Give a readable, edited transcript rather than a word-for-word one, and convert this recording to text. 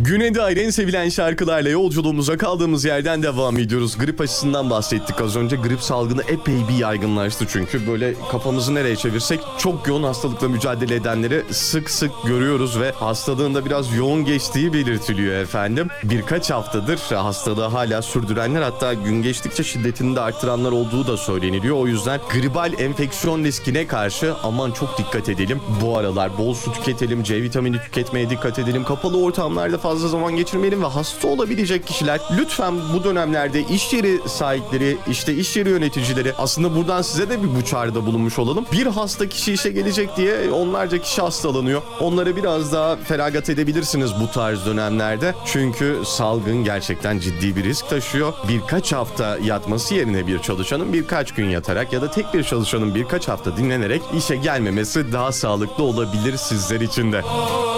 Güne dair en sevilen şarkılarla yolculuğumuza kaldığımız yerden devam ediyoruz. Grip aşısından bahsettik az önce. Grip salgını epey bir yaygınlaştı çünkü. Böyle kafamızı nereye çevirsek çok yoğun hastalıkla mücadele edenleri sık sık görüyoruz ve hastalığın da biraz yoğun geçtiği belirtiliyor efendim. Birkaç haftadır hastalığı hala sürdürenler, hatta gün geçtikçe şiddetini de arttıranlar olduğu da söyleniliyor. O yüzden gribal enfeksiyon riskine karşı aman çok dikkat edelim. Bu aralar bol su tüketelim, C vitamini tüketmeye dikkat edelim. Kapalı ortamlarda fazla zaman geçirmeyelim ve hasta olabilecek kişiler lütfen bu dönemlerde iş yeri sahipleri, işte iş yeri yöneticileri, aslında buradan size de bu çağrıda bulunmuş olalım. Bir hasta kişi işe gelecek diye onlarca kişi hastalanıyor. Onlara biraz daha feragat edebilirsiniz bu tarz dönemlerde. Çünkü salgın gerçekten ciddi bir risk taşıyor. Birkaç hafta yatması yerine bir çalışanın birkaç gün yatarak ya da tek bir çalışanın birkaç hafta dinlenerek işe gelmemesi daha sağlıklı olabilir sizler için de.